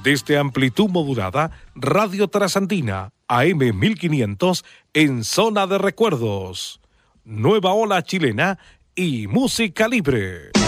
Desde amplitud modulada, Radio Trasandina, AM 1500, en zona de recuerdos. Nueva ola chilena y música libre.